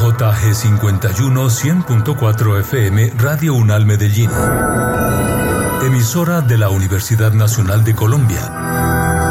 KJG51 100.4 FM Radio UNAL Medellín. Emisora de la Universidad Nacional de Colombia.